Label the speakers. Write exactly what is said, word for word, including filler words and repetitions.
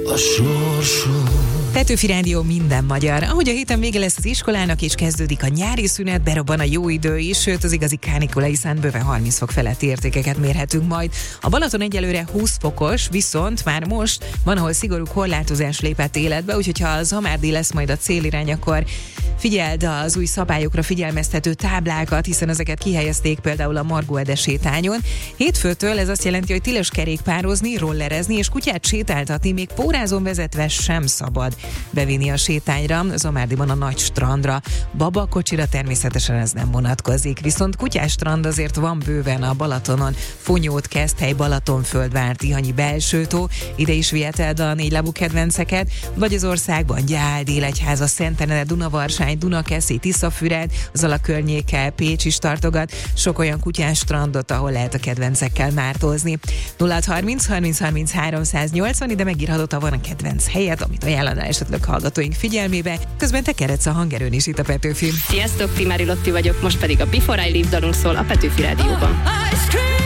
Speaker 1: a sorsom.
Speaker 2: Petőfi Rádió, minden magyar. Ahogy a héten vége lesz az iskolának és kezdődik a nyári szünet, berobban a jó idő is, sőt az igazi kánikula, hiszen bőven harminc fok feletti értékeket mérhetünk majd. A Balaton egyelőre húsz fokos, viszont már most van, ahol szigorú korlátozás lépett életbe, úgyhogy ha a Zamárdi lesz majd a célirány, akkor figyeld az új szabályokra figyelmeztető táblákat, hiszen ezeket kihelyezték például a Margó Ede sétányon. Hétfőtől ez azt jelenti, hogy tilos kerékpározni, rollerezni és kutyát sétáltatni, még pórázon vezetve sem szabad bevinni a sétányra, Zamárdiban a nagy strandra. Babakocsira természetesen ez nem vonatkozik, viszont kutyás strand azért van bőven a Balatonon. Fonyód, Keszthely, Balatonföldvár, Tihanyi belsőtó, ide is viheted a négylábú kedvenceket, vagy az országban Gyál, Délegyháza, Szentendrei, Dunavarsány, Dunakeszi, Tiszafüred, Zala környéke, Pécs is tartogat, sok olyan kutyás strandot, ahol lehet a kedvencekkel mártózni. nulla harminc harminc harminc háromszáznyolcvan, ide megírhatod, ha van a kedvenc helyed, amit ajánlanál esetleg hallgatóink figyelmébe. Közben tekeredsz a hangerőn is itt a Petőfi.
Speaker 3: Sziasztok, Timári Lotti vagyok, most pedig a Before I Leave dalunk szól a Petőfi Rádióban.